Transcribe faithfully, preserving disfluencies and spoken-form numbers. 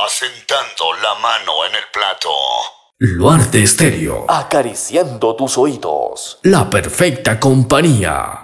asentando la mano en el plato. Luarte Estéreo. Acariciando tus oídos. La perfecta compañía.